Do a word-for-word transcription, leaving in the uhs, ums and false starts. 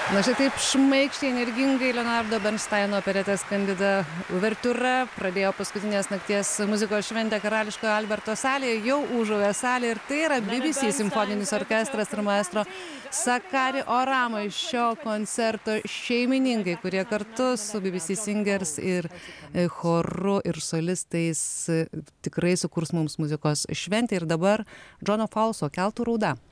Na štai taip šmaikščiai, energingai Leonardo Bernstaino operetės Candida uvertiūra pradėjo paskutinės nakties muzikos šventę Karališkojo Alberto salėje, jau ūžauja salė ir tai yra B B C simfoninis orkestras ir maestro Sakari Oramo šio koncerto šeimininkai, kurie kartu su B B C Singers ir choru ir solistais tikrai sukurs mums muzikos šventę. Ir dabar Džono Falso Keltų rauda.